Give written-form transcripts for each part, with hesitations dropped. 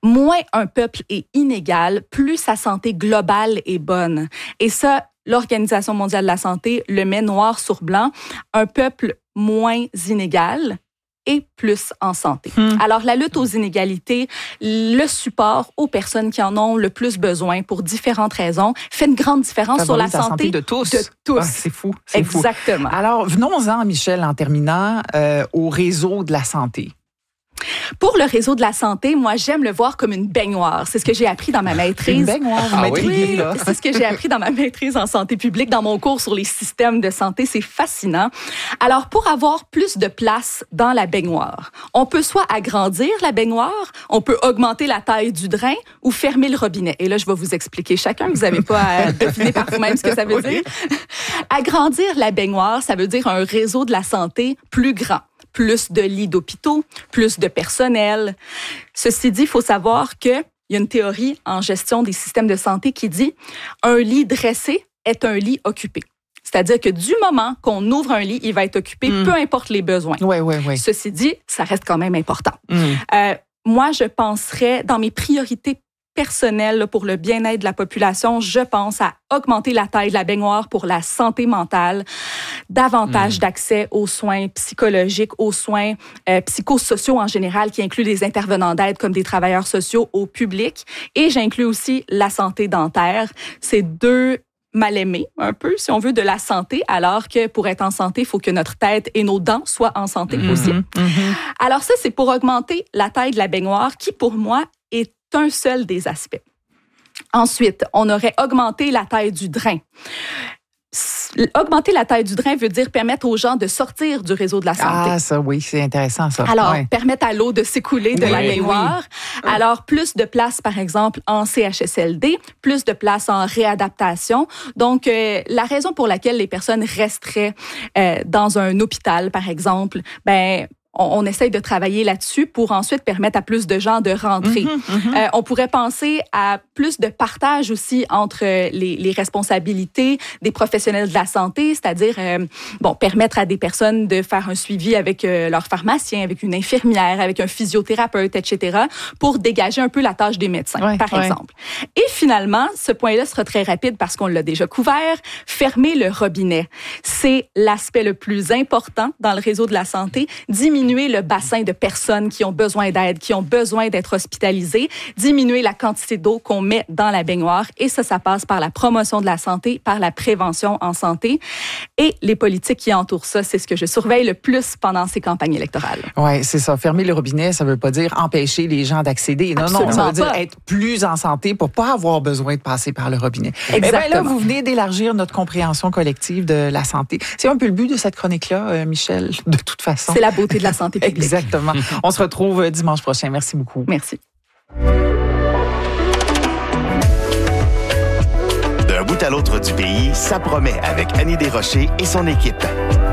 moins un peuple est inégal, plus sa santé globale est bonne. Et ça, l'Organisation mondiale de la santé le met noir sur blanc. Un peuple moins inégal et plus en santé. Alors, la lutte aux inégalités, le support aux personnes qui en ont le plus besoin pour différentes raisons, fait une grande différence sur la santé de tous. Ah, c'est fou. Exactement. Fou. Alors, venons-en, Michel, en terminant, au réseau de la santé. Pour le réseau de la santé, moi, j'aime le voir comme une baignoire. C'est ce que j'ai appris dans ma maîtrise. Une baignoire, vous m'intriguez, là. C'est ce que j'ai appris dans ma maîtrise en santé publique, dans mon cours sur les systèmes de santé. C'est fascinant. Alors, pour avoir plus de place dans la baignoire, on peut soit agrandir la baignoire, on peut augmenter la taille du drain ou fermer le robinet. Et là, je vais vous expliquer chacun. Vous n'avez pas à deviner par vous-même ce que ça veut dire. Agrandir la baignoire, ça veut dire un réseau de la santé plus grand. Plus de lits d'hôpitaux, plus de personnel. Ceci dit, il faut savoir qu'il y a une théorie en gestion des systèmes de santé qui dit un lit dressé est un lit occupé. C'est-à-dire que du moment qu'on ouvre un lit, il va être occupé, peu importe les besoins. Oui. Ceci dit, ça reste quand même important. Moi, je penserais, dans mes priorités personnelles pour le bien-être de la population, je pense à augmenter la taille de la baignoire pour la santé mentale, davantage d'accès aux soins psychologiques, aux soins psychosociaux en général, qui incluent des intervenants d'aide comme des travailleurs sociaux au public. Et j'inclus aussi la santé dentaire. C'est deux mal aimés, un peu, si on veut, de la santé, alors que pour être en santé, il faut que notre tête et nos dents soient en santé aussi. Alors ça, c'est pour augmenter la taille de la baignoire, qui pour moi est un seul des aspects. Ensuite, on aurait augmenté la taille du drain. Augmenter la taille du drain veut dire permettre aux gens de sortir du réseau de la santé. Ah, ça, oui, c'est intéressant, ça. Alors, permettre à l'eau de s'écouler de la baignoire. Oui. Alors, plus de place, par exemple, en CHSLD, plus de place en réadaptation. Donc, la raison pour laquelle les personnes resteraient dans un hôpital, par exemple, on essaye de travailler là-dessus pour ensuite permettre à plus de gens de rentrer. On pourrait penser à plus de partage aussi entre les responsabilités des professionnels de la santé, c'est-à-dire permettre à des personnes de faire un suivi avec leur pharmacien, avec une infirmière, avec un physiothérapeute, etc., pour dégager un peu la tâche des médecins, par exemple. Et finalement, ce point-là sera très rapide parce qu'on l'a déjà couvert, fermer le robinet. C'est l'aspect le plus important dans le réseau de la santé, diminuer le bassin de personnes qui ont besoin d'aide, qui ont besoin d'être hospitalisées, diminuer la quantité d'eau qu'on met dans la baignoire. Et ça passe par la promotion de la santé, par la prévention en santé. Et les politiques qui entourent ça, c'est ce que je surveille le plus pendant ces campagnes électorales. Oui, c'est ça. Fermer le robinet, ça ne veut pas dire empêcher les gens d'accéder. Non, ça veut dire être plus en santé pour ne pas avoir besoin de passer par le robinet. Exactement. Là, vous venez d'élargir notre compréhension collective de la santé. C'est un peu le but de cette chronique-là, Michel, de toute façon. C'est la beauté de la santé publique. Exactement. On se retrouve dimanche prochain. Merci beaucoup. Merci. D'un bout à l'autre du pays, ça promet avec Annie Desrochers et son équipe.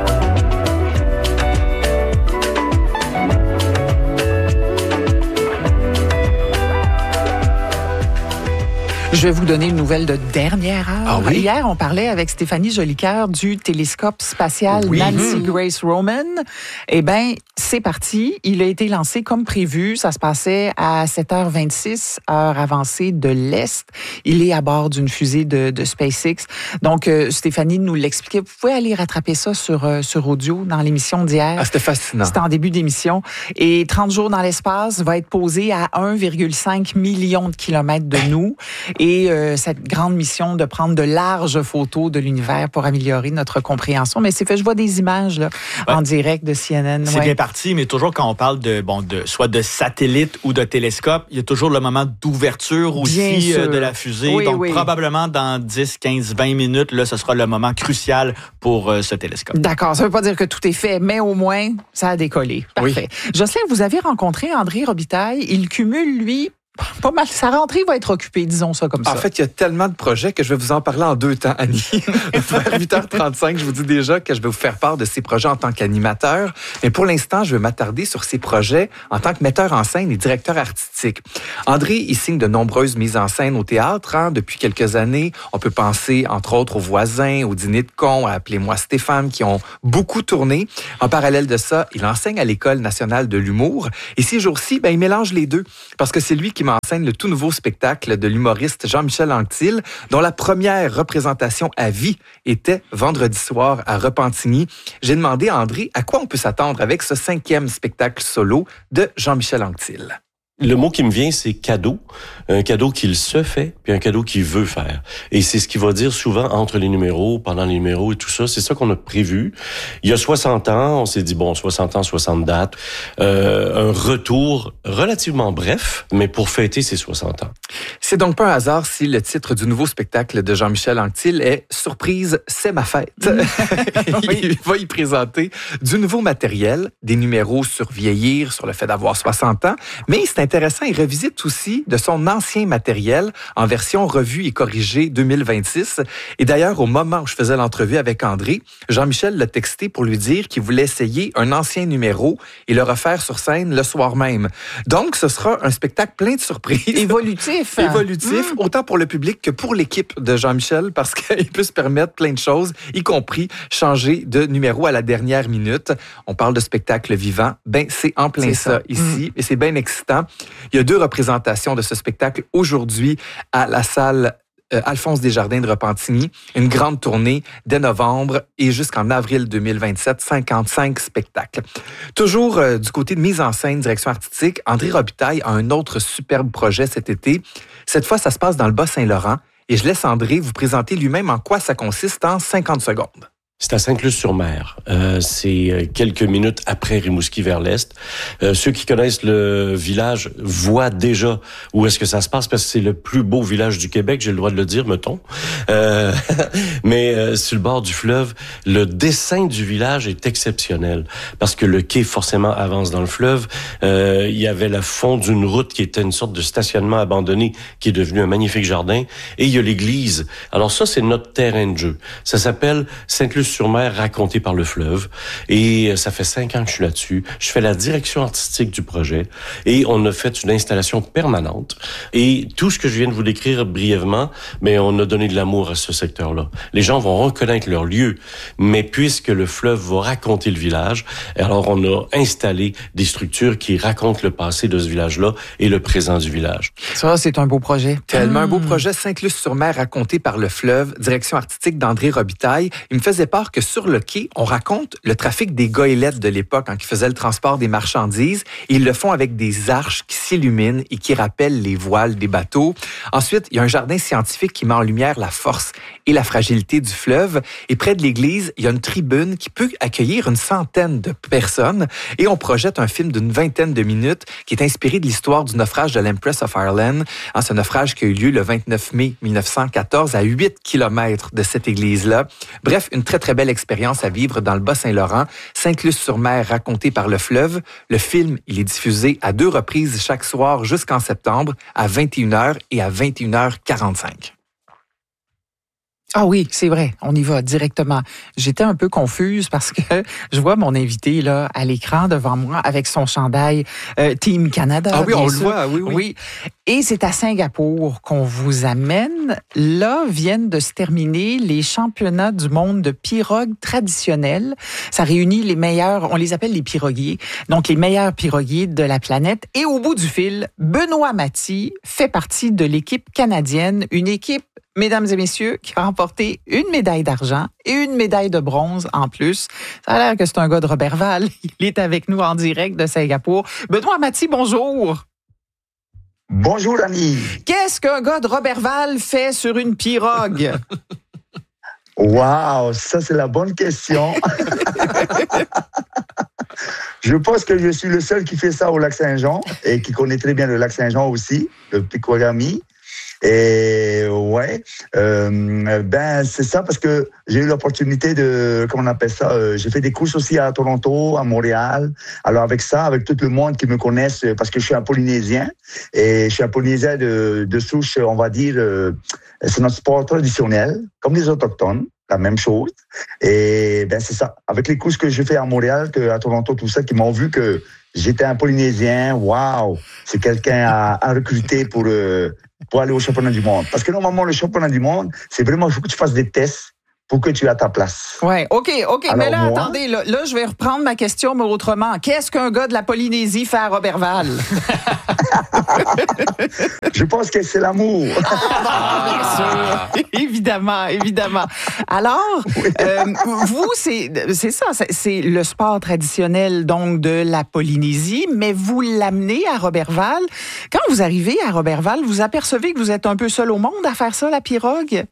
Je vais vous donner une nouvelle de dernière heure. Ah oui? Hier, on parlait avec Stéphanie Jolicoeur du télescope spatial Nancy Grace Roman. Eh bien, c'est parti. Il a été lancé comme prévu. Ça se passait à 7h26, heure avancée de l'Est. Il est à bord d'une fusée de SpaceX. Donc, Stéphanie nous l'expliquait. Vous pouvez aller rattraper ça sur audio dans l'émission d'hier. Ah, c'était fascinant. C'était en début d'émission. Et 30 jours dans l'espace va être posé à 1,5 million de kilomètres de nous. Et cette grande mission de prendre de larges photos de l'univers pour améliorer notre compréhension. Mais c'est fait, je vois des images là, en direct de CNN. C'est bien parti, mais toujours quand on parle de soit de satellite ou de télescope, il y a toujours le moment d'ouverture aussi de la fusée. Oui, donc probablement dans 10, 15, 20 minutes, là, ce sera le moment crucial pour ce télescope. D'accord, ça ne veut pas dire que tout est fait, mais au moins, ça a décollé. Parfait. Oui. Jocelyn, vous avez rencontré André Robitaille. Il cumule, lui, pas mal. Sa rentrée va être occupée, disons ça comme ça. En fait, il y a tellement de projets que je vais vous en parler en 2 temps, Annie. Vers 8h35, je vous dis déjà que je vais vous faire part de ces projets en tant qu'animateur. Mais pour l'instant, je vais m'attarder sur ces projets en tant que metteur en scène et directeur artistique. André, il signe de nombreuses mises en scène au théâtre. Depuis quelques années, on peut penser, entre autres, aux Voisins, au Dîner de cons, à Appelez-moi Stéphane, qui ont beaucoup tourné. En parallèle de ça, il enseigne à l'École nationale de l'humour. Et ces jours-ci, il mélange les deux. Parce que c'est lui qui met en scène le tout nouveau spectacle de l'humoriste Jean-Michel Anctil, dont la première représentation à vie était vendredi soir à Repentigny. J'ai demandé à André à quoi on peut s'attendre avec ce 5e spectacle solo de Jean-Michel Anctil. Le mot qui me vient, c'est cadeau. Un cadeau qu'il se fait, puis un cadeau qu'il veut faire. Et c'est ce qu'il va dire souvent entre les numéros, pendant les numéros et tout ça. C'est ça qu'on a prévu. Il y a 60 ans, on s'est dit, 60 ans, 60 dates. Un retour relativement bref, mais pour fêter ses 60 ans. C'est donc pas un hasard si le titre du nouveau spectacle de Jean-Michel Anctil est « Surprise, c'est ma fête ». Il va y présenter du nouveau matériel, des numéros sur vieillir, sur le fait d'avoir 60 ans, mais c'est intéressant, il revisite aussi de son ancien matériel en version revue et corrigée 2026. Et d'ailleurs, au moment où je faisais l'entrevue avec André, Jean-Michel l'a texté pour lui dire qu'il voulait essayer un ancien numéro et le refaire sur scène le soir même. Donc, ce sera un spectacle plein de surprises. Évolutif. Autant pour le public que pour l'équipe de Jean-Michel, parce qu'il peut se permettre plein de choses, y compris changer de numéro à la dernière minute. On parle de spectacle vivant. C'est en plein ça ici, et c'est bien excitant. Il y a 2 représentations de ce spectacle aujourd'hui à la salle Alphonse Desjardins de Repentigny. Une grande tournée dès novembre et jusqu'en avril 2027, 55 spectacles. Toujours du côté de mise en scène, direction artistique, André Robitaille a un autre superbe projet cet été. Cette fois, ça se passe dans le Bas-Saint-Laurent et je laisse André vous présenter lui-même en quoi ça consiste en 50 secondes. C'est à Sainte-Luce-sur-Mer. C'est quelques minutes après Rimouski vers l'est. Ceux qui connaissent le village voient déjà où est-ce que ça se passe parce que c'est le plus beau village du Québec, j'ai le droit de le dire, mettons. Mais sur le bord du fleuve, le dessin du village est exceptionnel parce que le quai forcément avance dans le fleuve. Il y avait le fond d'une route qui était une sorte de stationnement abandonné qui est devenu un magnifique jardin. Et il y a l'église. Alors ça, c'est notre terrain de jeu. Ça s'appelle Sainte-Luce-sur-Mer raconté par le fleuve. Et ça fait 5 ans que je suis là-dessus. Je fais la direction artistique du projet. Et on a fait une installation permanente. Et tout ce que je viens de vous décrire brièvement, mais on a donné de l'amour à ce secteur-là. Les gens vont reconnaître leur lieu. Mais puisque le fleuve va raconter le village, alors on a installé des structures qui racontent le passé de ce village-là et le présent du village. Ça, c'est un beau projet. Tellement un beau projet. Sainte-Luce-sur-Mer raconté par le fleuve, direction artistique d'André Robitaille. Il me faisait part que sur le quai, on raconte le trafic des goélettes de l'époque qui faisaient le transport des marchandises. Et ils le font avec des arches qui s'illuminent et qui rappellent les voiles des bateaux. Ensuite, il y a un jardin scientifique qui met en lumière la force et la fragilité du fleuve. Et près de l'église, il y a une tribune qui peut accueillir une centaine de personnes. Et on projette un film d'une 20aine de minutes qui est inspiré de l'histoire du naufrage de l'Empress of Ireland. C'est un naufrage qui a eu lieu le 29 mai 1914 à 8 kilomètres de cette église-là. Bref, une très, très belle expérience à vivre dans le Bas-Saint-Laurent. Sainte-Luce-sur-Mer racontée par le fleuve. Le film, il est diffusé à 2 reprises chaque soir jusqu'en septembre à 21h et à 21h45. Ah oui, c'est vrai, on y va directement. J'étais un peu confuse parce que je vois mon invité là à l'écran devant moi avec son chandail Team Canada. Ah oui, on le sûr. voit, oui. Et c'est à Singapour qu'on vous amène. Là viennent de se terminer les championnats du monde de pirogues traditionnelles. Ça réunit les meilleurs, on les appelle les piroguiers, donc les meilleurs piroguiers de la planète. Et au bout du fil, Benoît Mathis fait partie de l'équipe canadienne, une équipe, mesdames et messieurs, qui a remporté une médaille d'argent et une médaille de bronze en plus. Ça a l'air que c'est un gars de Roberval. Il est avec nous en direct de Singapour. Benoît Mathis, bonjour. Bonjour, Annie. Qu'est-ce qu'un gars de Roberval fait sur une pirogue? Wow, ça c'est la bonne question. Je pense que je suis le seul qui fait ça au lac Saint-Jean et qui connaît très bien le lac Saint-Jean aussi, le Picoagami. Et ouais, c'est ça parce que j'ai eu l'opportunité de, comment on appelle ça, j'ai fait des courses aussi à Toronto, à Montréal. Alors avec ça, avec tout le monde qui me connaisse, parce que je suis un Polynésien et je suis un Polynésien de souche, on va dire, c'est notre sport traditionnel, comme les Autochtones, la même chose. Et c'est ça, avec les courses que j'ai fait à Montréal, à Toronto, tout ça, qui m'ont vu que j'étais un Polynésien. Waouh, c'est quelqu'un à recruter pour aller au championnat du monde. Parce que normalement, le championnat du monde, c'est vraiment, il faut que tu fasses des tests pour que tu aies ta place. Ouais, OK. Alors, mais là, moi, attendez, là, je vais reprendre ma question, mais autrement. Qu'est-ce qu'un gars de la Polynésie fait à Roberval? Je pense que c'est l'amour. Bien sûr. Évidemment. Alors, vous, c'est ça, c'est le sport traditionnel donc de la Polynésie, mais vous l'amenez à Roberval. Quand vous arrivez à Roberval, vous apercevez que vous êtes un peu seul au monde à faire ça, la pirogue?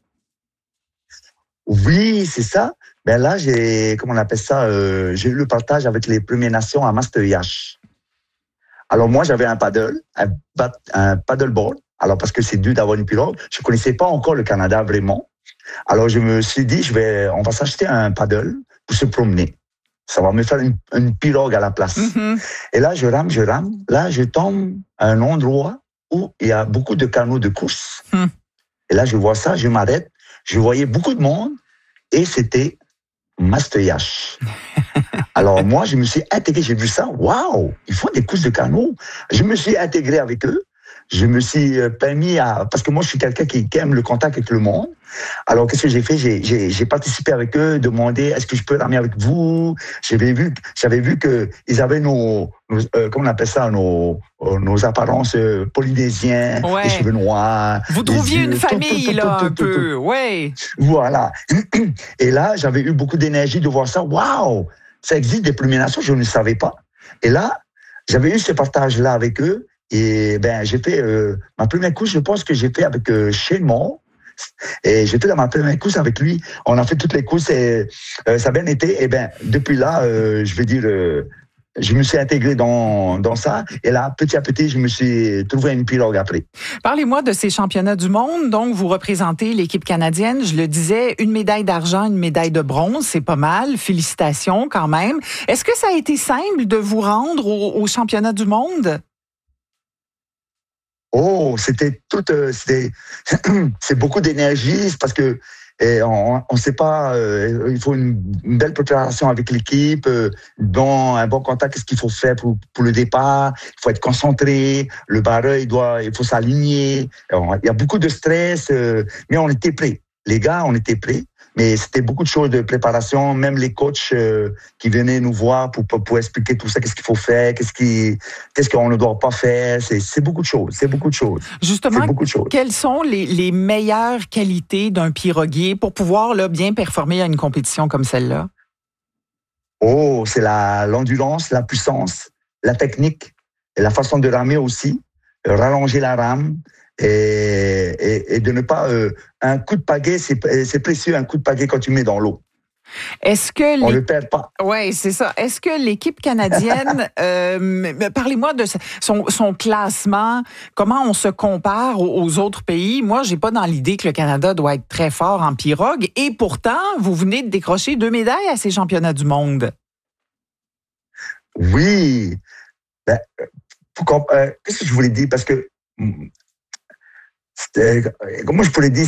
Oui, c'est ça. Ben là, j'ai eu le partage avec les Premières Nations à Master-Yash. Alors moi, j'avais un paddleboard. Alors parce que c'est dur d'avoir une pirogue. Je connaissais pas encore le Canada vraiment. Alors je me suis dit, on va s'acheter un paddle pour se promener. Ça va me faire une pirogue à la place. Mm-hmm. Et là, je rame. Là, je tombe à un endroit où il y a beaucoup de canaux de course. Mm. Et là, je vois ça, je m'arrête. Je voyais beaucoup de monde et c'était Master-Yash. Alors moi, je me suis intégré, j'ai vu ça, waouh, ils font des courses de canaux. Je me suis intégré avec eux. Je me suis permis parce que moi, je suis quelqu'un qui aime le contact avec le monde. Alors, qu'est-ce que j'ai fait? J'ai participé avec eux, demandé, est-ce que je peux ramer avec vous? J'avais vu que ils avaient comment on appelle ça, nos apparences polynésiennes, ouais. Les cheveux noirs. Vous trouviez une famille, là, un peu, ouais. Voilà. Et là, j'avais eu beaucoup d'énergie de voir ça. Waouh! Ça existe des Premières Nations, je ne savais pas. Et là, j'avais eu ce partage-là avec eux. Et j'ai fait ma première course, je pense que j'ai fait avec Shane Moore. Et j'étais dans ma première course avec lui. On a fait toutes les courses et ça a bien été. Et depuis là, je me suis intégré dans ça. Et là, petit à petit, je me suis trouvé une pirogue après. Parlez-moi de ces championnats du monde. Donc, vous représentez l'équipe canadienne. Je le disais, une médaille d'argent, une médaille de bronze. C'est pas mal. Félicitations quand même. Est-ce que ça a été simple de vous rendre aux championnats du monde? Oh, c'est beaucoup d'énergie parce que on sait pas, il faut une belle préparation avec l'équipe, dans un bon contact, qu'est-ce qu'il faut faire pour le départ, il faut être concentré, le barreur, il faut s'aligner, il y a beaucoup de stress, mais on était prêts. Les gars, on était prêts. Mais c'était beaucoup de choses de préparation, même les coachs qui venaient nous voir pour expliquer tout ça, qu'est-ce qu'il faut faire, qu'est-ce qu'on ne doit pas faire. C'est beaucoup de choses. Justement, quelles sont les meilleures qualités d'un piroguier pour pouvoir bien performer à une compétition comme celle-là? Oh, c'est l'endurance, la puissance, la technique, et la façon de ramer aussi, rallonger la rame. Et de ne pas un coup de pagaie, c'est précieux, un coup de pagaie quand tu mets dans l'eau. Est-ce que on le perd pas? Oui, c'est ça. Est-ce que l'équipe canadienne, parlez-moi de son classement, comment on se compare aux autres pays? Moi, j'ai pas dans l'idée que le Canada doit être très fort en pirogue, et pourtant, vous venez de décrocher 2 médailles à ces championnats du monde. Oui. Qu'est-ce que je voulais dire? Parce que comment je pourrais dire,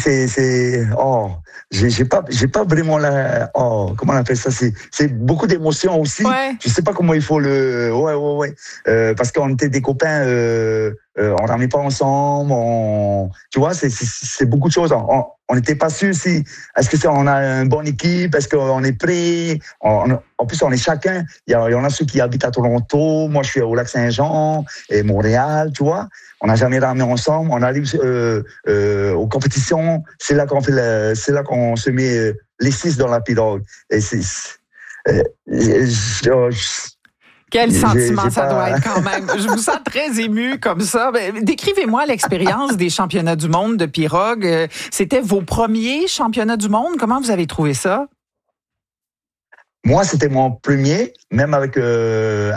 j'ai pas vraiment comment on appelle ça, c'est beaucoup d'émotions aussi. Ouais. Je sais pas comment il faut parce qu'on était des copains, on ramait pas ensemble, tu vois, c'est beaucoup de choses. On n'était pas sûr si, est-ce que on a une bonne équipe, est-ce qu'on est prêt, en plus on est chacun, il y en a ceux qui habitent à Toronto, moi je suis au Lac-Saint-Jean et Montréal, tu vois. On n'a jamais ramé ensemble. On arrive aux compétitions. C'est là qu'on se met les 6 dans la pirogue. Et quel sentiment ça doit être quand même. Je vous sens très ému comme ça. Décrivez-moi l'expérience des championnats du monde de pirogue. C'était vos premiers championnats du monde. Comment vous avez trouvé ça? Moi, c'était mon premier, même je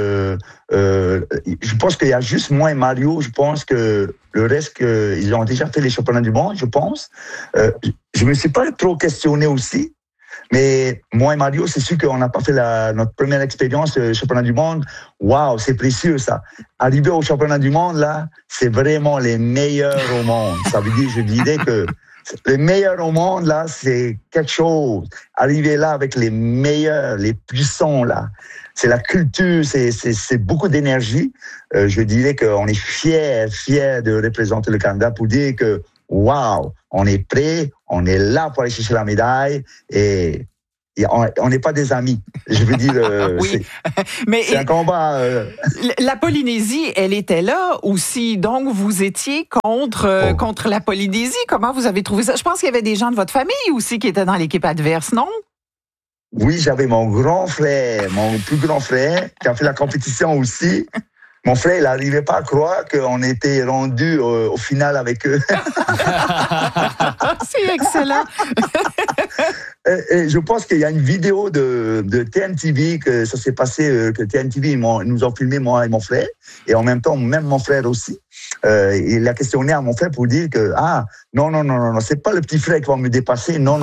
pense qu'il y a juste moi et Mario, je pense que le reste, ils ont déjà fait les championnats du monde, je pense. Je me suis pas trop questionné aussi, mais moi et Mario, c'est sûr qu'on n'a pas fait notre première expérience championnat du monde. Waouh, c'est précieux ça. Arriver au championnat du monde, là, c'est vraiment les meilleurs au monde. Ça veut dire, je dirais que les meilleurs au monde, là, c'est quelque chose. Arriver là avec les meilleurs, les puissants, là, c'est la culture, c'est beaucoup d'énergie. Je dirais qu'on est fiers de représenter le Canada pour dire que, waouh, on est prêt, on est là pour aller chercher la médaille et on n'est pas des amis. Je veux dire, oui. C'est un combat. La Polynésie, elle était là aussi. Donc, vous étiez contre la Polynésie. Comment vous avez trouvé ça? Je pense qu'il y avait des gens de votre famille aussi qui étaient dans l'équipe adverse, non? Oui, j'avais mon plus grand frère, qui a fait la compétition aussi. Mon frère, il n'arrivait pas à croire qu'on était rendu au final avec eux. C'est excellent. Et je pense qu'il y a une vidéo de TNTV que ça s'est passé, que TNTV nous ont filmé, moi et mon frère, et en même temps, même mon frère aussi. Il a questionné à mon frère pour dire que non, c'est pas le petit frère qui va me dépasser. Non.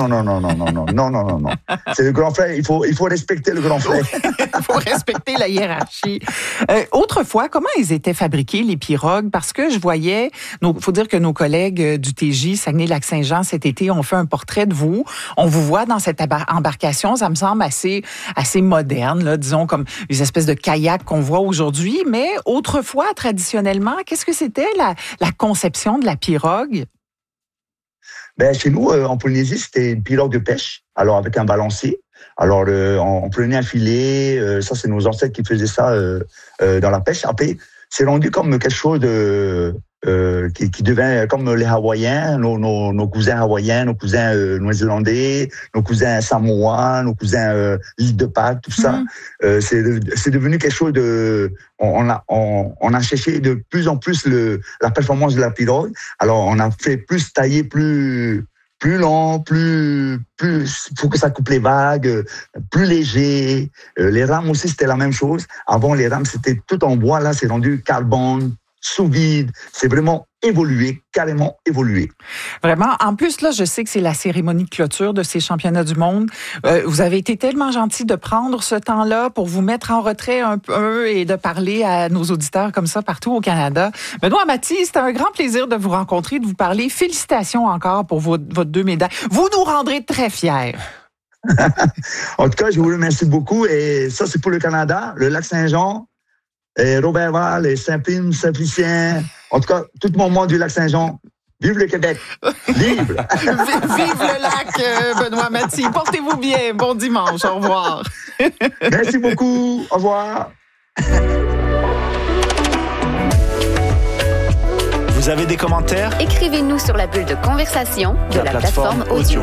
C'est le grand frère. Il faut respecter le grand frère. Il faut respecter la hiérarchie. Autrefois, comment ils étaient fabriqués, les pirogues? Parce que je voyais, faut dire que nos collègues du TJ, Saguenay-Lac-Saint-Jean, cet été, ont fait un portrait de vous. On vous voit dans cette embarcation, ça me semble assez moderne, là, disons, comme les espèces de kayaks qu'on voit aujourd'hui. Mais autrefois, traditionnellement, qu'est-ce que c'était la conception de la pirogue? Ben, chez nous, en Polynésie, c'était une pirogue de pêche, alors avec un balancier. Alors, on prenait un filet, ça, c'est nos ancêtres qui faisaient ça dans la pêche. Après, c'est rendu comme quelque chose de qui devient comme les Hawaïens, nos cousins hawaïens, nos cousins néo-zélandais, nos cousins samoans, nos cousins l'île de Pâques, tout ça. C'est devenu quelque chose de... On a cherché de plus en plus la performance de la pirogue. Alors, on a fait plus tailler, plus long, plus faut que ça coupe les vagues, plus léger. Les rames aussi, c'était la même chose. Avant, les rames, c'était tout en bois. Là, c'est rendu carbone, sous vide. C'est vraiment évolué, carrément évolué. Vraiment. En plus, là, je sais que c'est la cérémonie de clôture de ces championnats du monde. Vous avez été tellement gentil de prendre ce temps-là pour vous mettre en retrait un peu et de parler à nos auditeurs comme ça partout au Canada. Benoît Mathis, c'était un grand plaisir de vous rencontrer, de vous parler. Félicitations encore pour votre 2 médailles. Vous nous rendrez très fiers. En tout cas, je vous remercie beaucoup. Et ça, c'est pour le Canada, le Lac-Saint-Jean, et Robertval, et Saint-Prime, Saint-Lucien. En tout cas, tout mon monde du Lac-Saint-Jean. Vive le Québec! Vive! Vive le lac, Benoît Mathis. Portez-vous bien. Bon dimanche. Au revoir. Merci beaucoup. Au revoir. Vous avez des commentaires? Écrivez-nous sur la bulle de conversation de la plateforme audio.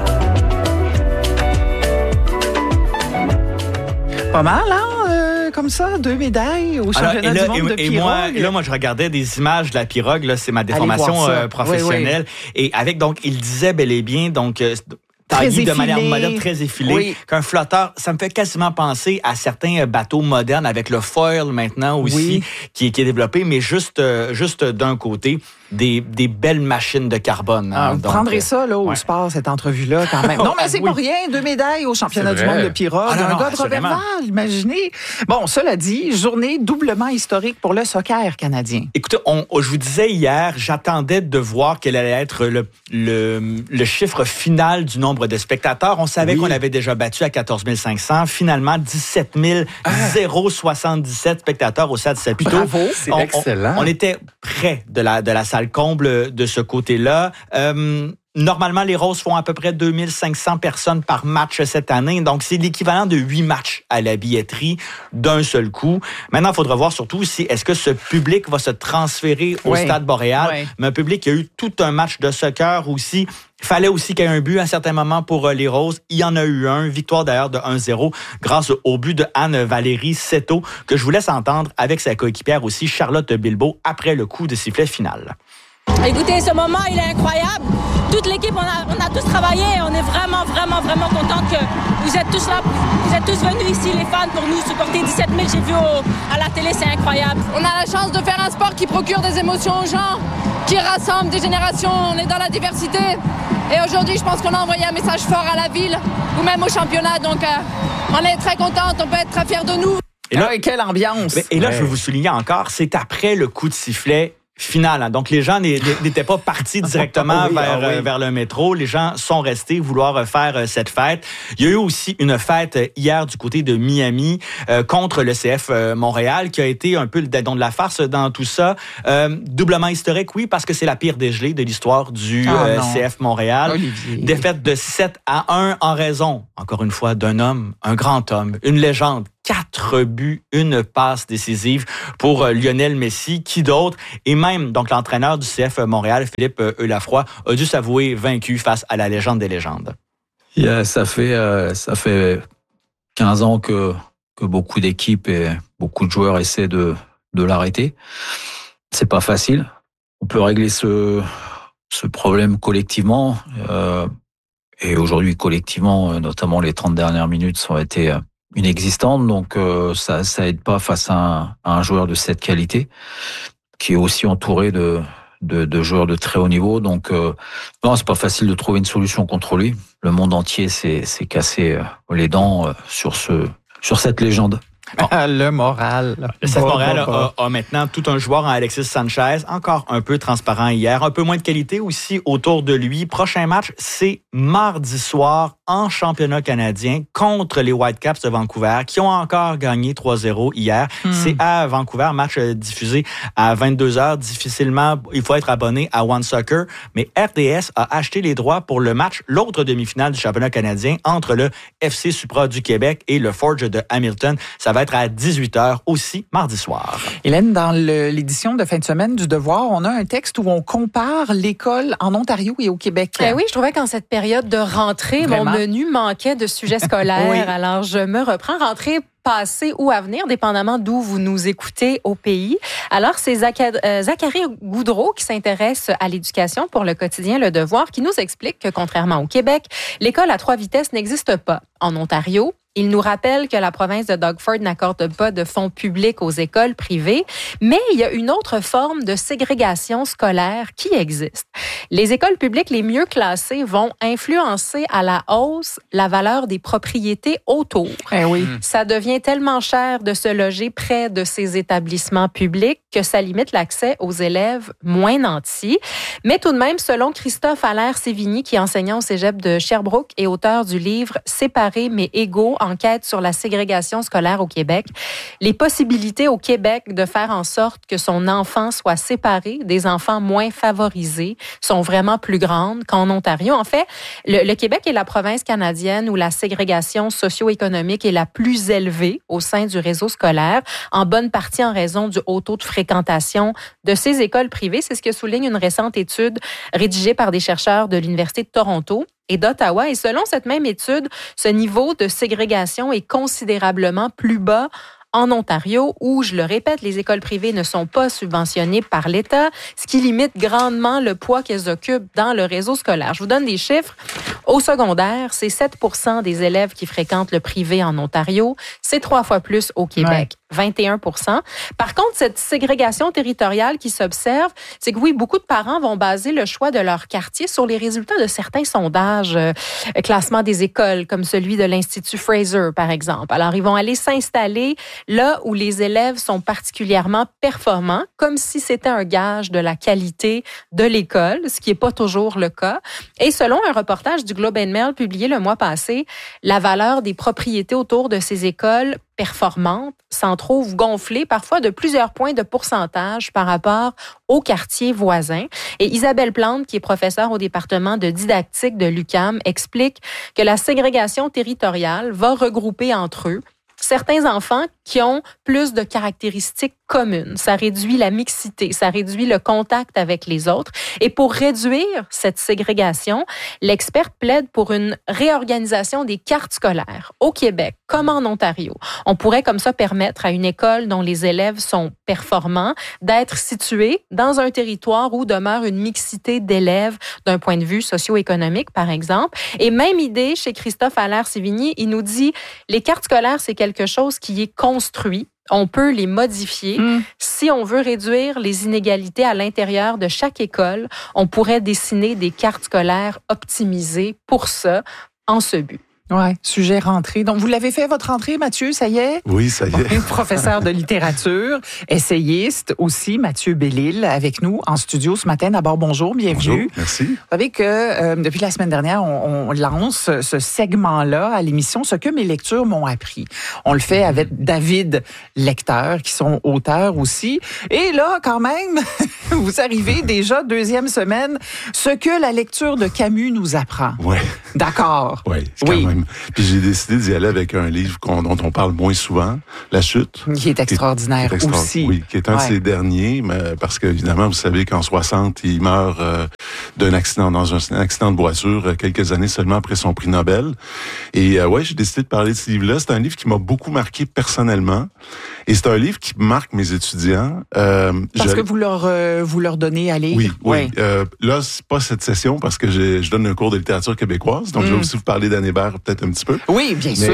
Pas mal, hein? Comme ça, 2 médailles au championnat du monde de pirogue. Moi, je regardais des images de la pirogue. Là, c'est ma déformation professionnelle. Oui. Et avec, donc, il disait bel et bien, donc, taillé de manière moderne, très effilée, qu'un flotteur, ça me fait quasiment penser à certains bateaux modernes avec le foil maintenant aussi, qui est développé, mais juste d'un côté. Des belles machines de carbone. Vous prendrez ça là, au sport, cette entrevue-là, quand même. Non, mais c'est pas rien. 2 médailles au championnat du monde de pirogue. Un gars de Robertval, imaginez. Bon, cela dit, journée doublement historique pour le soccer canadien. Écoutez, je vous disais hier, j'attendais de voir quel allait être le chiffre final du nombre de spectateurs. On savait qu'on avait déjà battu à 14 500. Finalement, 17 077 spectateurs au Stade Saputo. Bravo, c'est excellent. On était près de la salle comble de ce côté-là. Normalement, les Roses font à peu près 2500 personnes par match cette année. Donc, c'est l'équivalent de 8 matchs à la billetterie d'un seul coup. Maintenant, il faudra voir surtout est-ce que ce public va se transférer au Stade Boréal. Mais un public qui a eu tout un match de soccer aussi. Il fallait aussi qu'il y ait un but à un certain moment pour les Roses. Il y en a eu un. Victoire d'ailleurs de 1-0 grâce au but de Anne-Valérie Seto, que je vous laisse entendre avec sa coéquipière aussi, Charlotte Bilbao, après le coup de sifflet final. Écoutez, ce moment, il est incroyable. Toute l'équipe, on a tous travaillé. On est vraiment, vraiment, vraiment contente que vous êtes tous là. Vous êtes tous venus ici, les fans, pour nous supporter. 17 000, j'ai vu à la télé, c'est incroyable. On a la chance de faire un sport qui procure des émotions aux gens, qui rassemble des générations. On est dans la diversité. Et aujourd'hui, je pense qu'on a envoyé un message fort à la ville, ou même au championnat. Donc, on est très contente. On peut être très fiers de nous. Et là, quelle ambiance! Et là, je veux vous souligner encore, c'est après le coup de sifflet finale. Hein. Donc, les gens n'étaient pas partis directement vers le métro. Les gens sont restés vouloir faire cette fête. Il y a eu aussi une fête hier du côté de Miami contre le CF Montréal, qui a été un peu le dindon de la farce dans tout ça. Doublement historique, oui, parce que c'est la pire dégelée de l'histoire du CF Montréal. Olivier. Défaite de 7-1 en raison, encore une fois, d'un homme, un grand homme, une légende. 4 buts, une passe décisive pour Lionel Messi. Qui d'autre? Et même, donc, l'entraîneur du CF Montréal, Philippe Eulafroy, a dû s'avouer vaincu face à la légende des légendes. Ça fait 15 ans que beaucoup d'équipes et beaucoup de joueurs essaient de l'arrêter. C'est pas facile. On peut régler ce problème collectivement. Et aujourd'hui, collectivement, notamment les 30 dernières minutes ont été inexistantes. Donc, ça aide pas face à un joueur de cette qualité, qui est aussi entouré de joueurs de très haut niveau. Donc, non, c'est pas facile de trouver une solution contre lui. Le monde entier s'est cassé les dents sur cette légende. Le moral. Le CF Montréal a maintenant tout un joueur en Alexis Sanchez, encore un peu transparent hier, un peu moins de qualité aussi autour de lui. Prochain match, c'est mardi soir en championnat canadien contre les Whitecaps de Vancouver, qui ont encore gagné 3-0 hier. C'est à Vancouver, match diffusé à 22h. Difficilement, il faut être abonné à One Soccer, mais RDS a acheté les droits pour le match, l'autre demi-finale du championnat canadien entre le FC Supra du Québec et le Forge de Hamilton. Ça va être à 18h aussi, mardi soir. Hélène, dans l'édition de fin de semaine du Devoir, on a un texte où on compare l'école en Ontario et au Québec. Oui, je trouvais qu'en cette période de rentrée, Vraiment? mon menu manquait de sujets scolaires. Oui. Alors, je me reprends. Rentrée passé ou à venir, dépendamment d'où vous nous écoutez au pays. Alors, c'est Zachary Goudreau qui s'intéresse à l'éducation pour le quotidien Le Devoir, qui nous explique que, contrairement au Québec, l'école à 3 vitesses n'existe pas. En Ontario, il nous rappelle que la province de Doug Ford n'accorde pas de fonds publics aux écoles privées, mais il y a une autre forme de ségrégation scolaire qui existe. Les écoles publiques les mieux classées vont influencer à la hausse la valeur des propriétés autour. Oui. Ça devient tellement cher de se loger près de ces établissements publics que ça limite l'accès aux élèves moins nantis. Mais tout de même, selon Christophe Allaire-Sévigny, qui est enseignant au cégep de Sherbrooke et auteur du livre « Séparés mais égaux », enquête sur la ségrégation scolaire au Québec. Les possibilités au Québec de faire en sorte que son enfant soit séparé des enfants moins favorisés sont vraiment plus grandes qu'en Ontario. En fait, le Québec est la province canadienne où la ségrégation socio-économique est la plus élevée au sein du réseau scolaire, en bonne partie en raison du haut taux de fréquentation de ces écoles privées. C'est ce que souligne une récente étude rédigée par des chercheurs de l'Université de Toronto et d'Ottawa. Et selon cette même étude, ce niveau de ségrégation est considérablement plus bas en Ontario, où, je le répète, les écoles privées ne sont pas subventionnées par l'État, ce qui limite grandement le poids qu'elles occupent dans le réseau scolaire. Je vous donne des chiffres. Au secondaire, c'est 7% des élèves qui fréquentent le privé en Ontario. C'est 3 fois plus au Québec. 21%. Par contre, cette ségrégation territoriale qui s'observe, c'est que oui, beaucoup de parents vont baser le choix de leur quartier sur les résultats de certains sondages, classement des écoles, comme celui de l'Institut Fraser, par exemple. Alors, ils vont aller s'installer là où les élèves sont particulièrement performants, comme si c'était un gage de la qualité de l'école, ce qui n'est pas toujours le cas. Et selon un reportage du Globe and Mail publié le mois passé, la valeur des propriétés autour de ces écoles performantes s'en trouve gonflée parfois de plusieurs points de pourcentage par rapport aux quartiers voisins. Et Isabelle Plante, qui est professeure au département de didactique de l'UQAM, explique que la ségrégation territoriale va regrouper entre eux certains enfants qui ont plus de caractéristiques communes. Ça réduit la mixité, ça réduit le contact avec les autres. Et pour réduire cette ségrégation, l'experte plaide pour une réorganisation des cartes scolaires au Québec, comme en Ontario. On pourrait comme ça permettre à une école dont les élèves sont performants d'être située dans un territoire où demeure une mixité d'élèves d'un point de vue socio-économique, par exemple. Et même idée chez Christophe Allaire-Sévigny, il nous dit les cartes scolaires, c'est quelque chose qui est construit. On peut les modifier. Si on veut réduire les inégalités à l'intérieur de chaque école, on pourrait dessiner des cartes scolaires optimisées pour ça, en ce but. Oui, sujet rentrée. Donc, vous l'avez fait, votre rentrée, Mathieu, ça y est? Oui, ça y est. Professeur de littérature, essayiste aussi, Mathieu Bellil, avec nous en studio ce matin. D'abord, bonjour, bienvenue. Bonjour, merci. Vous savez que depuis la semaine dernière, on lance ce segment-là à l'émission, Ce que mes lectures m'ont appris. On le fait avec David Lecteur, qui sont auteurs aussi. Et là, quand même, vous arrivez déjà, deuxième semaine, Ce que la lecture de Camus nous apprend. Oui. D'accord. Oui, quand même. Puis j'ai décidé d'y aller avec un livre dont on parle moins souvent, La Chute. Qui est extraordinaire aussi. Oui, qui est un de ses derniers, mais parce que évidemment, vous savez qu'en 60, il meurt d'un accident, dans un accident de voiture, quelques années seulement après son prix Nobel. Et j'ai décidé de parler de ce livre-là. C'est un livre qui m'a beaucoup marqué personnellement. Et c'est un livre qui marque mes étudiants. Parce que vous leur donnez à lire. Oui. Là, c'est pas cette session parce que je donne un cours de littérature québécoise. Donc, je vais aussi vous parler d'Anne Hébert peut-être un petit peu. Oui, bien sûr.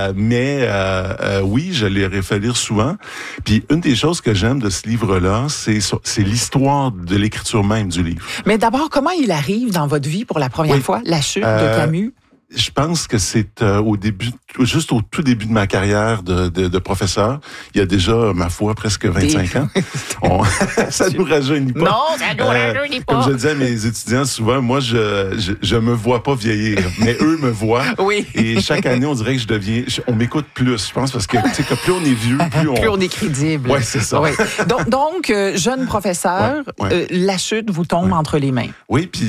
Oui, je l'ai fait lire souvent. Puis, une des choses que j'aime de ce livre-là, c'est l'histoire de l'écriture même du livre. Mais d'abord, comment il arrive dans votre vie pour la première fois, La Chute de Camus? Je pense que c'est juste au tout début de ma carrière de professeur. Il y a déjà, ma foi, presque 25 ans. Ça nous rajeunit pas. Non, ça nous rajeunit pas. Comme je disais à mes étudiants souvent, moi, je me vois pas vieillir, mais eux me voient. Oui. Et chaque année, on dirait que on m'écoute plus, je pense, parce que, tu sais, que plus on est vieux, plus on est crédible. Oui, c'est ça. Oui. Donc, jeune professeur, La Chute vous tombe entre les mains. Oui, puis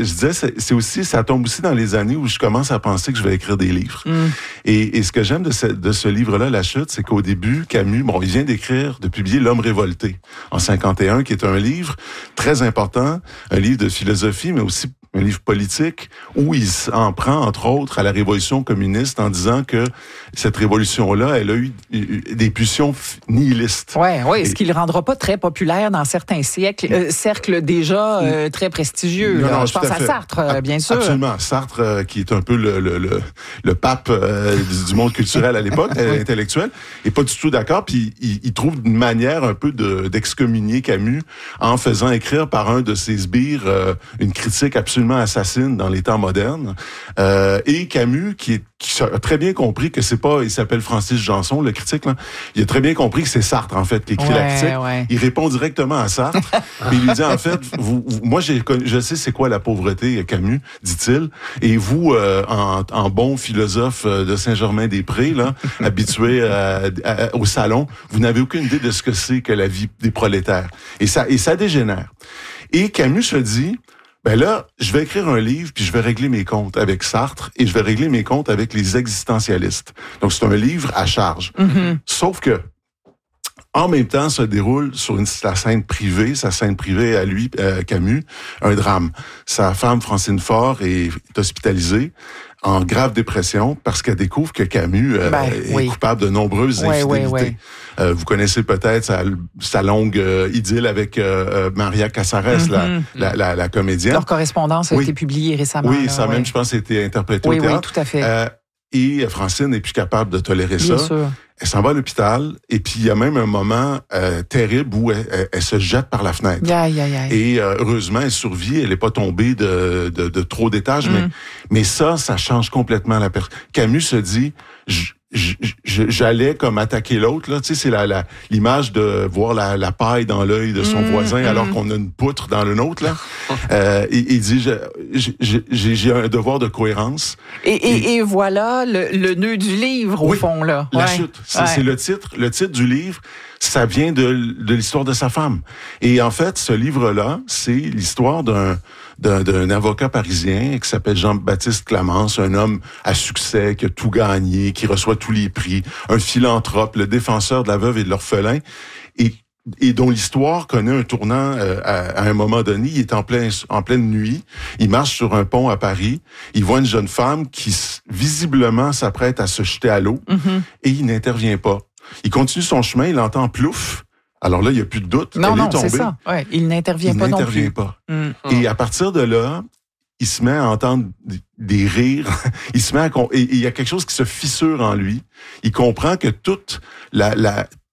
ça tombe aussi dans les années où je commence à penser que je vais écrire des livres. Et ce que j'aime de ce livre-là, La Chute, c'est qu'au début, Camus, il vient de publier L'Homme révolté en 51, qui est un livre très important, un livre de philosophie, mais aussi un livre politique, où il en prend, entre autres, à la révolution communiste en disant que cette révolution-là, elle a eu des pulsions nihilistes. Oui, ce qui le rendra pas très populaire dans certains cercles déjà très prestigieux. Non, je pense à Sartre, bien sûr. Absolument. Sartre, qui est un peu le pape du monde culturel à l'époque, intellectuel, est pas du tout d'accord, puis il trouve une manière un peu d'excommunier Camus en faisant écrire par un de ses sbires une critique absolument assassine dans les temps modernes. Et Camus, qui a très bien compris que il s'appelle Francis Janson, le critique, là. Il a très bien compris que c'est Sartre, en fait, qui écrit la critique. Ouais. Il répond directement à Sartre. Et il lui dit, en fait, moi, je sais c'est quoi la pauvreté, Camus, dit-il. Et vous, en bon philosophe de Saint-Germain-des-Prés, là, habitué au salon, vous n'avez aucune idée de ce que c'est que la vie des prolétaires. Et ça dégénère. Et Camus se dit, là, je vais écrire un livre, puis je vais régler mes comptes avec Sartre, et je vais régler mes comptes avec les existentialistes. Donc, c'est un livre à charge. Sauf que, en même temps, se déroule sur sa scène privée à lui, Camus, un drame. Sa femme, Francine Faure, est hospitalisée en grave dépression parce qu'elle découvre que Camus est coupable de nombreuses infidélités. Vous connaissez peut-être sa longue idylle avec Maria Casares, la comédienne. Leur correspondance a été publiée récemment. Oui, ça même, je pense, a été interprété au théâtre. Oui, tout à fait. Et Francine n'est plus capable de tolérer Bien ça. sûr. Elle s'en va à l'hôpital et puis il y a même un moment terrible où elle se jette par la fenêtre. Et heureusement, elle survit. Elle n'est pas tombée de trop d'étages, mais ça change complètement la personne. Camus se dit, j'allais comme attaquer l'autre, là. Tu sais, c'est l'image de voir la paille dans l'œil de son voisin alors qu'on a une poutre dans le nôtre, là. Il dit, j'ai un devoir de cohérence. Et voilà le nœud du livre, au fond, là. La chute. C'est le titre. Le titre du livre, ça vient de l'histoire de sa femme. Et en fait, ce livre-là, c'est l'histoire d'un avocat parisien qui s'appelle Jean-Baptiste Clamence, un homme à succès, qui a tout gagné, qui reçoit tous les prix, un philanthrope, le défenseur de la veuve et de l'orphelin, et dont l'histoire connaît un tournant à un moment donné. Il est en pleine nuit, il marche sur un pont à Paris, il voit une jeune femme qui visiblement s'apprête à se jeter à l'eau, et il n'intervient pas. Il continue son chemin, il entend plouf. Alors là, il n'y a plus de doute. Elle est tombée. C'est ça. Ouais, il n'intervient pas non plus. Et à partir de là, il se met à entendre des rires. Il y a quelque chose qui se fissure en lui. Il comprend que tout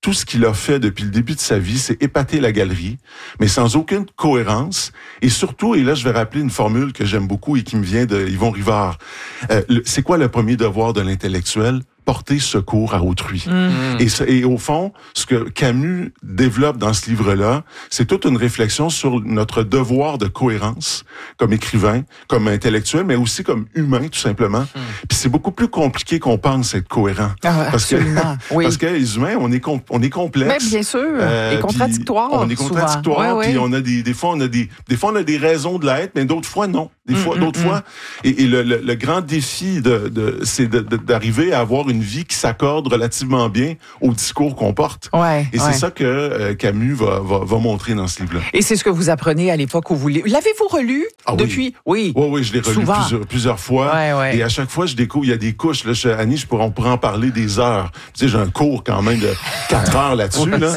tout ce qu'il a fait depuis le début de sa vie, c'est épater la galerie, mais sans aucune cohérence. Et surtout, et là, je vais rappeler une formule que j'aime beaucoup et qui me vient de Yvon Rivard. C'est quoi le premier devoir de l'intellectuel? Porter secours à autrui. Et au fond, ce que Camus développe dans ce livre-là, c'est toute une réflexion sur notre devoir de cohérence comme écrivain, comme intellectuel, mais aussi comme humain, tout simplement. Puis c'est beaucoup plus compliqué qu'on pense être cohérent. Absolument. Parce que les humains, on est complexe. Mais bien sûr. Et contradictoire. On est contradictoire. Puis on a des fois, on a des raisons de l'être, mais d'autres fois, non. D'autres fois. Et le grand défi c'est d'arriver à avoir une vie qui s'accorde relativement bien au discours qu'on porte. C'est ça que Camus va montrer dans ce livre-là. Et c'est ce que vous apprenez à l'époque où vous l'avez-vous relu depuis? Oui, je l'ai relu plusieurs fois. Et à chaque fois, je découvre, il y a des couches. Là, Annie, on pourrait en parler des heures. Tu sais, j'ai un cours quand même de 4 heures là-dessus. Là.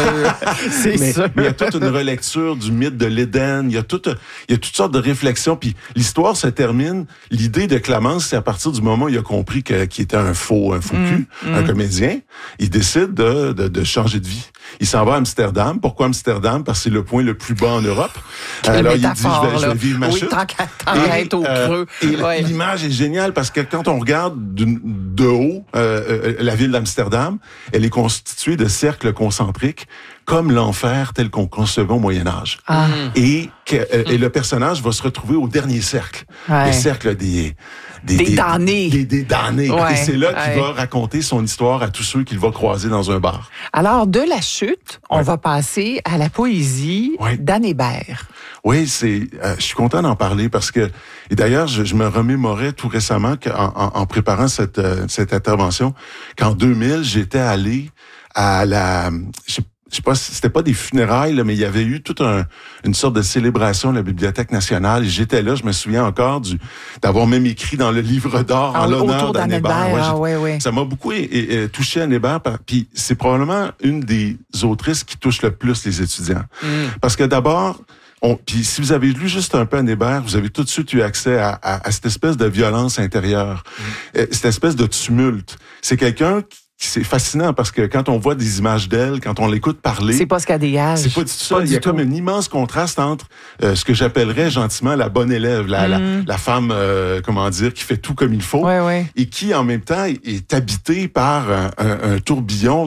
C'est sûr. Mais il y a toute une relecture du mythe de l'Éden. Il y a toutes sortes de réflexions. Puis l'histoire se termine. L'idée de Clamence, c'est à partir du moment où il a compris qu'il était un faux cul, un comédien. Il décide de changer de vie. Il s'en va à Amsterdam. Pourquoi Amsterdam? Parce que c'est le point le plus bas en Europe. Alors, il dit, je vais vivre ma chute. Tant qu'à être au creux. Et l'image est géniale parce que quand on regarde de haut la ville d'Amsterdam, elle est constituée de cercles concentriques comme l'enfer tel qu'on concevait au Moyen-Âge. Et le personnage va se retrouver au dernier cercle. Le cercle des damnés. Des damnés. Et c'est là qu'il va raconter son histoire à tous ceux qu'il va croiser dans un bar. Alors, de la chute, on va passer à la poésie d'Anne Hébert. Oui, je suis content d'en parler parce que, et d'ailleurs, je me remémorais tout récemment en préparant cette intervention, qu'en 2000, j'étais allé à je sais pas, c'était pas des funérailles, là, mais il y avait eu toute une sorte de célébration de la Bibliothèque nationale. Et j'étais là, je me souviens encore d'avoir même écrit dans le livre d'or en l'honneur d'Anne Hébert. Ça m'a beaucoup touché Anne Hébert. Puis c'est probablement une des autrices qui touche le plus les étudiants. Parce que d'abord, puis si vous avez lu juste un peu Anne Hébert, vous avez tout de suite eu accès à cette espèce de violence intérieure, cette espèce de tumulte. C'est quelqu'un c'est fascinant parce que quand on voit des images d'elle, quand on l'écoute parler... C'est pas ce qu'elle dégage. C'est pas du tout ça. Il y a comme un immense contraste entre ce que j'appellerais gentiment la bonne élève, la femme, qui fait tout comme il faut, et qui, en même temps, est habitée par un tourbillon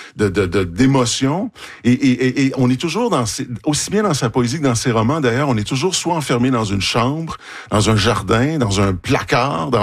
d'émotions. Et on est toujours aussi bien dans sa poésie que dans ses romans, d'ailleurs, on est toujours soit enfermé dans une chambre, dans un jardin, dans un placard,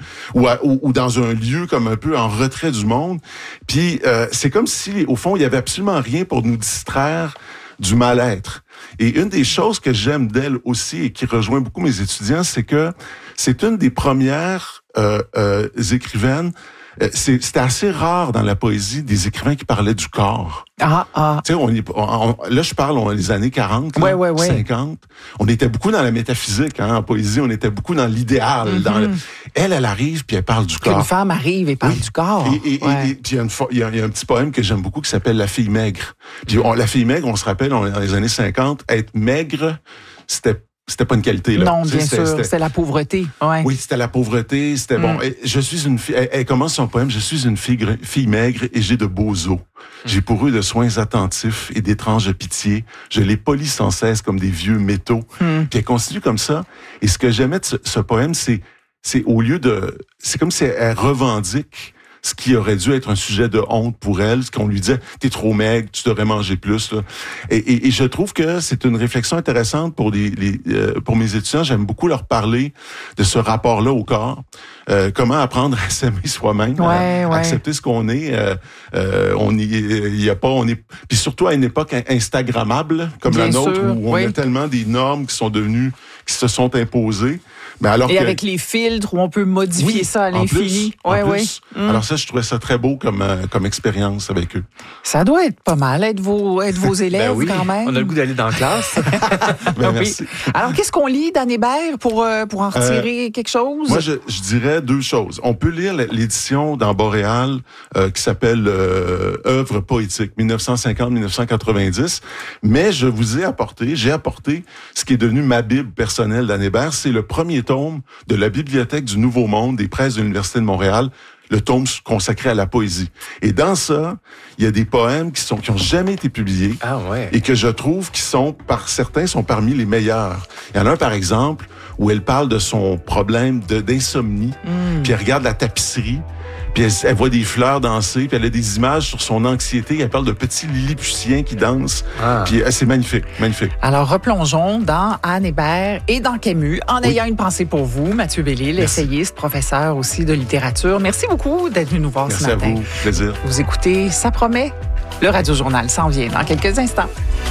ou dans un lieu comme un peu en retrait du monde. Puis c'est comme si, au fond, il y avait absolument rien pour nous distraire du mal-être. Et une des choses que j'aime d'elle aussi et qui rejoint beaucoup mes étudiants, c'est que c'est une des premières écrivaines. C'était assez rare dans la poésie des écrivains qui parlaient du corps. Tu sais, là, je parle dans les années 40, 50. On était beaucoup dans la métaphysique, en poésie. On était beaucoup dans l'idéal. Elle arrive, puis elle parle du corps. Une femme arrive et parle du corps. Et puis, il y a un petit poème que j'aime beaucoup qui s'appelle La fille maigre. Puis, la fille maigre, on se rappelle, dans les années 50, être maigre, c'était pas une qualité, là. Non, bien sûr, c'était la pauvreté. Oui, c'était la pauvreté, c'était bon. Et je suis une fille, elle commence son poème, je suis une fille maigre et j'ai de beaux os. J'ai pour eux de soins attentifs et d'étranges pitiés. Je les polis sans cesse comme des vieux métaux. Puis elle continue comme ça. Et ce que j'aimais de ce poème, c'est c'est comme si elle revendique ce qui aurait dû être un sujet de honte pour elle, ce qu'on lui disait, t'es trop maigre, tu devrais manger plus. Là. Et je trouve que c'est une réflexion intéressante pour pour mes étudiants. J'aime beaucoup leur parler de ce rapport-là au corps, comment apprendre à s'aimer soi-même, accepter ce qu'on est. Puis surtout à une époque instagrammable comme bien la nôtre, sûr, où on a tellement des normes qui se sont imposées. Mais alors avec les filtres où on peut modifier ça à l'infini. Alors ça, je trouvais ça très beau comme expérience avec eux. Ça doit être pas mal, être vos élèves quand même. On a le goût d'aller dans la classe. Merci. Alors, qu'est-ce qu'on lit d'Anne Hébert pour en retirer quelque chose? Moi, je dirais deux choses. On peut lire l'édition dans Boréal qui s'appelle Œuvres poétiques 1950-1990, mais j'ai apporté ce qui est devenu ma Bible personnelle d'Anne Hébert. C'est le premier tome de la Bibliothèque du Nouveau Monde des presses de l'Université de Montréal, le tome consacré à la poésie. Et dans ça, il y a des poèmes qui ont jamais été publiés. Ah ouais. Et que je trouve par certains sont parmi les meilleurs. Il y en a un, par exemple, où elle parle de son problème d'insomnie, puis elle regarde la tapisserie, puis elle voit des fleurs danser, puis elle a des images sur son anxiété. Elle parle de petits lilliputiens qui dansent. Puis c'est magnifique, magnifique. Alors, replongeons dans Anne Hébert et dans Camus, en ayant une pensée pour vous, Mathieu Bellil, essayiste, professeur aussi de littérature. Merci beaucoup d'être venu nous voir ce matin. Merci à vous, plaisir. Vous écoutez Ça promet, le Radio-Journal s'en vient dans quelques instants.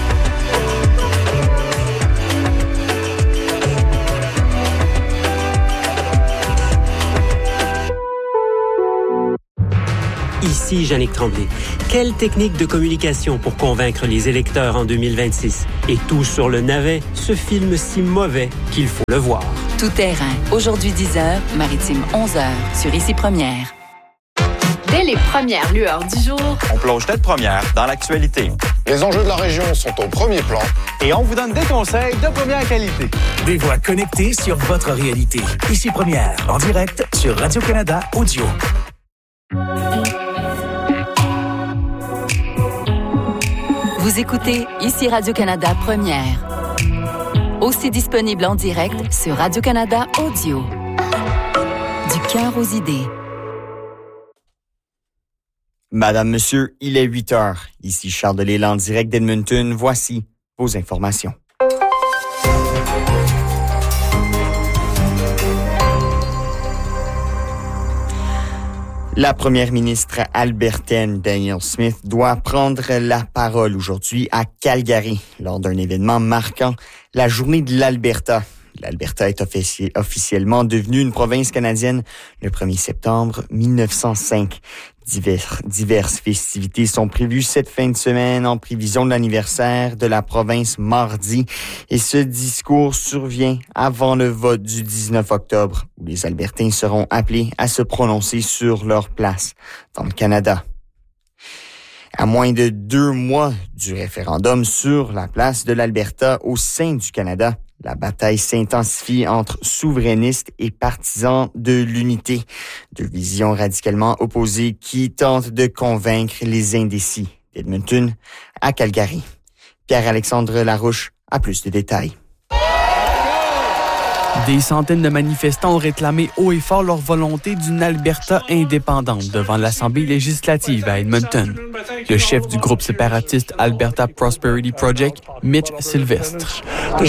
Ici Jannick Tremblay. Quelle technique de communication pour convaincre les électeurs en 2026? Et tout sur le navet, ce film si mauvais qu'il faut le voir. Tout terrain. Aujourd'hui 10h, Maritime 11h, sur Ici Première. Dès les premières lueurs du jour, on plonge tête première dans l'actualité. Les enjeux de la région sont au premier plan. Et on vous donne des conseils de première qualité. Des voix connectées sur votre réalité. Ici Première, en direct sur Radio-Canada Audio. Vous écoutez Ici Radio-Canada Première. Aussi disponible en direct sur Radio-Canada Audio. Du cœur aux idées. Madame, Monsieur, il est 8 heures. Ici Charles Delisle en direct d'Edmonton. Voici vos informations. La première ministre albertaine Danielle Smith doit prendre la parole aujourd'hui à Calgary lors d'un événement marquant la journée de l'Alberta. L'Alberta est officiellement devenue une province canadienne le 1er septembre 1905. Diverses festivités sont prévues cette fin de semaine en prévision de l'anniversaire de la province mardi. Et ce discours survient avant le vote du 19 octobre, où les Albertains seront appelés à se prononcer sur leur place dans le Canada. À moins de 2 mois du référendum sur la place de l'Alberta au sein du Canada, la bataille s'intensifie entre souverainistes et partisans de l'unité. Deux visions radicalement opposées qui tentent de convaincre les indécis. D'Edmonton à Calgary. Pierre-Alexandre Larouche a plus de détails. Des centaines de manifestants ont réclamé haut et fort leur volonté d'une Alberta indépendante devant l'Assemblée législative à Edmonton. Le chef du groupe séparatiste Alberta Prosperity Project, Mitch Sylvestre. Il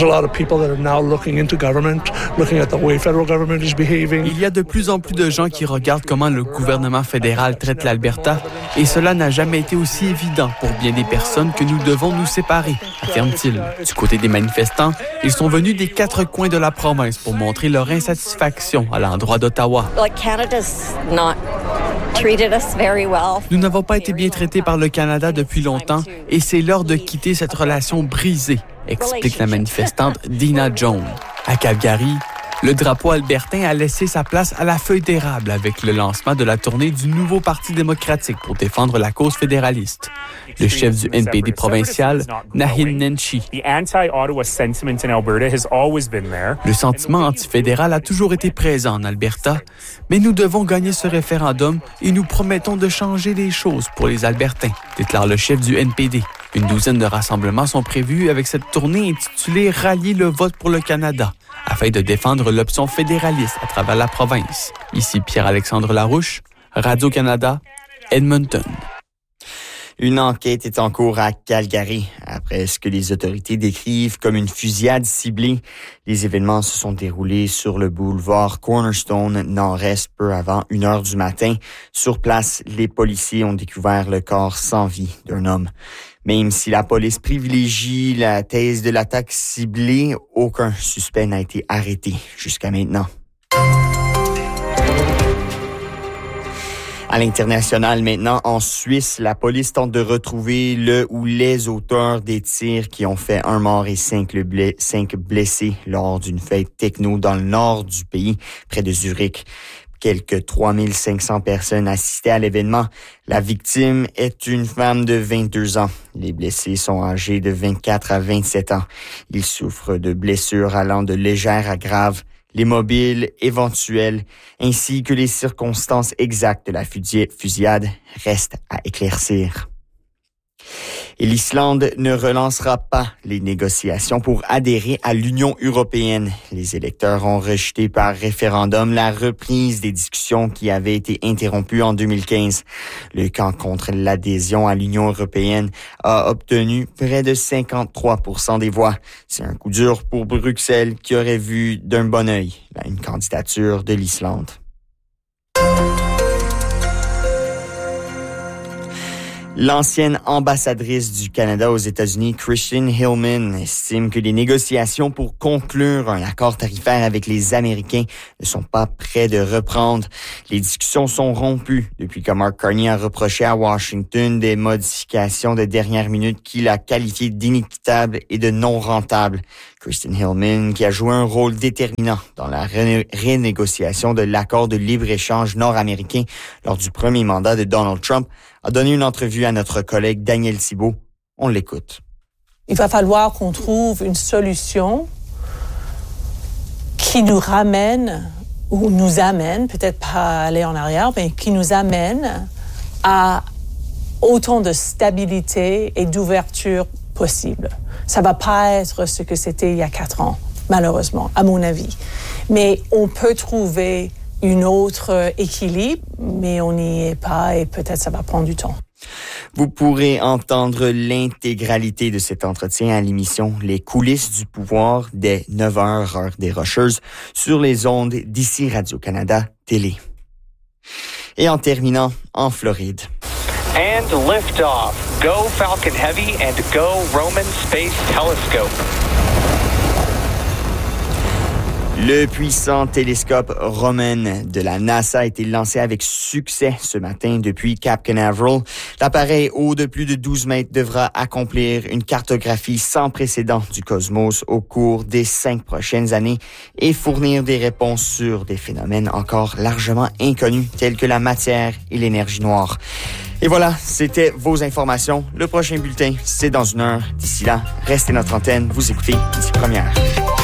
y a de plus en plus de gens qui regardent comment le gouvernement fédéral traite l'Alberta et cela n'a jamais été aussi évident pour bien des personnes que nous devons nous séparer, affirme-t-il. Du côté des manifestants, ils sont venus des 4 coins de la province pour montrer leur insatisfaction à l'endroit d'Ottawa. Nous n'avons pas été bien traités par le Canada depuis longtemps et c'est l'heure de quitter cette relation brisée, explique la manifestante Dina Jones. À Calgary, le drapeau albertain a laissé sa place à la feuille d'érable avec le lancement de la tournée du nouveau Parti démocratique pour défendre la cause fédéraliste. Le chef du NPD provincial, Nahin Nenshi. Le sentiment antifédéral a toujours été présent en Alberta, mais nous devons gagner ce référendum et nous promettons de changer les choses pour les Albertains, déclare le chef du NPD. Une douzaine de rassemblements sont prévus avec cette tournée intitulée « Rallier le vote pour le Canada » afin de défendre l'option fédéraliste à travers la province. Ici Pierre-Alexandre Larouche, Radio-Canada, Edmonton. Une enquête est en cours à Calgary après ce que les autorités décrivent comme une fusillade ciblée. Les événements se sont déroulés sur le boulevard Cornerstone nord-est peu avant 1h du matin. Sur place, les policiers ont découvert le corps sans vie d'un homme. Même si la police privilégie la thèse de l'attaque ciblée, aucun suspect n'a été arrêté jusqu'à maintenant. À l'international, maintenant, en Suisse, la police tente de retrouver le ou les auteurs des tirs qui ont fait 1 mort et 5 blessés lors d'une fête techno dans le nord du pays, près de Zurich. Quelques 3500 personnes assistaient à l'événement. La victime est une femme de 22 ans. Les blessés sont âgés de 24 à 27 ans. Ils souffrent de blessures allant de légères à graves. les mobiles éventuels ainsi que les circonstances exactes de la fusillade restent à éclaircir. Et l'Islande ne relancera pas les négociations pour adhérer à l'Union européenne. Les électeurs ont rejeté par référendum la reprise des discussions qui avaient été interrompues en 2015. Le camp contre l'adhésion à l'Union européenne a obtenu près de 53% des voix. C'est un coup dur pour Bruxelles qui aurait vu d'un bon œil une candidature de l'Islande. L'ancienne ambassadrice du Canada aux États-Unis, Kristen Hillman, estime que les négociations pour conclure un accord tarifaire avec les Américains ne sont pas près de reprendre. Les discussions sont rompues depuis que Mark Carney a reproché à Washington des modifications de dernière minute qu'il a qualifiées d'inéquitables et de non rentables. Kristen Hillman, qui a joué un rôle déterminant dans la renégociation de l'accord de libre-échange nord-américain lors du premier mandat de Donald Trump, a donné une entrevue à notre collègue Daniel Thibault. On l'écoute. Il va falloir qu'on trouve une solution qui nous ramène, ou nous amène, peut-être pas aller en arrière, mais qui nous amène à autant de stabilité et d'ouverture possible. Ça va pas être ce que c'était il y a 4 ans, malheureusement, à mon avis. Mais on peut trouver un autre équilibre, mais on n'y est pas et peut-être ça va prendre du temps. Vous pourrez entendre l'intégralité de cet entretien à l'émission Les coulisses du pouvoir dès 9h, heure des Rocheuses, sur les ondes d'ici Radio-Canada Télé. Et en terminant, en Floride. And lift off. Go Falcon Heavy and go Roman Space Telescope. Le puissant télescope Roman de la NASA a été lancé avec succès ce matin depuis Cape Canaveral. L'appareil haut de plus de 12 mètres devra accomplir une cartographie sans précédent du cosmos au cours des 5 prochaines années et fournir des réponses sur des phénomènes encore largement inconnus tels que la matière et l'énergie noire. Et voilà, c'était vos informations. Le prochain bulletin, c'est dans 1 heure. D'ici là, restez notre antenne. Vous écoutez Ici Première.